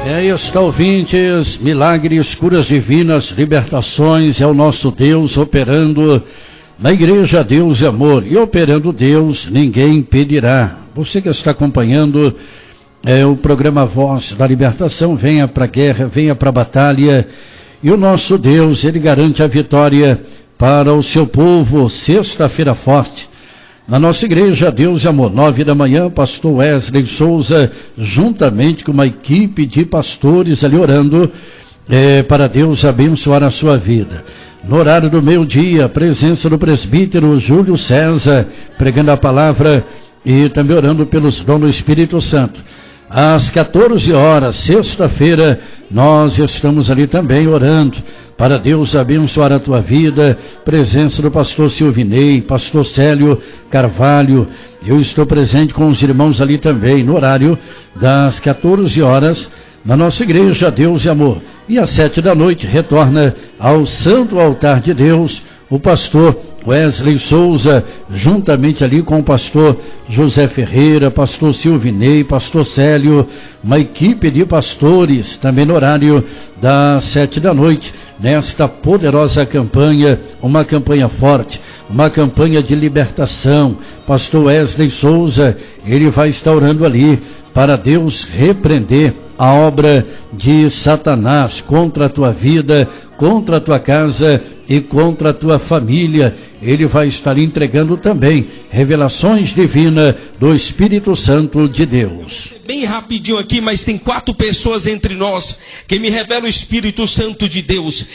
É isso, ouvintes, milagres, curas divinas, libertações, é o nosso Deus operando na igreja Deus e Amor, e operando Deus, ninguém impedirá. Você que está acompanhando o programa Voz da Libertação, venha para a guerra, venha para a batalha, e o nosso Deus, ele garante a vitória para o seu povo. Sexta-feira forte, na nossa igreja Deus e Amor, 9 da manhã, pastor Wesley Souza, juntamente com uma equipe de pastores ali orando para Deus abençoar a sua vida. No horário do meio-dia, presença do presbítero Júlio César, pregando a palavra e também orando pelos dons do Espírito Santo. Às 14 horas, sexta-feira, nós estamos ali também orando para Deus abençoar a tua vida. Presença do pastor Silvinei, pastor Célio Carvalho. Eu estou presente com os irmãos ali também, no horário das 14 horas, na nossa igreja Deus e Amor. E às 7 da noite, retorna ao Santo Altar de Deus, o pastor Wesley Souza, juntamente ali com o pastor José Ferreira, pastor Silvinei, pastor Célio, uma equipe de pastores, também no horário das 7 da noite, nesta poderosa campanha, uma campanha forte, uma campanha de libertação. Pastor Wesley Souza, ele vai estar orando ali para Deus repreender a obra de Satanás contra a tua vida, contra a tua casa e contra a tua família. Ele vai estar entregando também revelações divinas do Espírito Santo de Deus. Bem rapidinho aqui, mas tem 4 pessoas entre nós que me revelam o Espírito Santo de Deus.